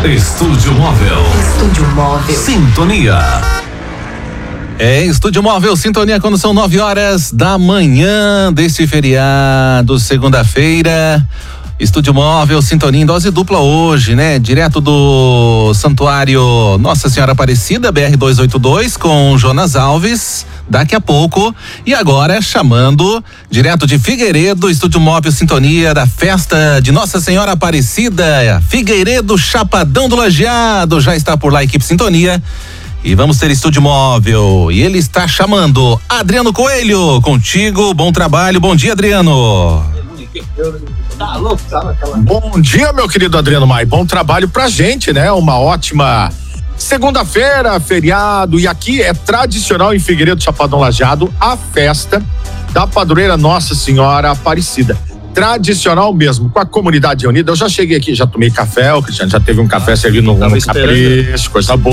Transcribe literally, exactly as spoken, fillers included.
Estúdio Móvel. Estúdio Móvel. Sintonia. É, Estúdio Móvel Sintonia quando são nove horas da manhã desse feriado, segunda-feira. Estúdio Móvel Sintonia em dose dupla hoje, né? Direto do Santuário Nossa Senhora Aparecida, B R duzentos e oitenta e dois, com Jonas Alves, daqui a pouco. E agora chamando, direto de Figueiredo, Estúdio Móvel Sintonia da festa de Nossa Senhora Aparecida, Figueiredo, Chapadão do Lajeado. Já está por lá a equipe Sintonia. E vamos ter Estúdio Móvel. E ele está chamando Adriano Coelho. Contigo, bom trabalho. Bom dia, Adriano. Tá louco, tá naquela... Bom dia, meu querido Adriano Mai. Bom trabalho pra gente, né? Uma ótima segunda-feira, feriado. E aqui é tradicional em Figueiredo, Chapadão Lajeado, a festa da padroeira Nossa Senhora Aparecida. Tradicional mesmo, com a comunidade reunida. Eu já cheguei aqui, já tomei café, o Cristiano já teve um café servindo no, no capricho, coisa boa.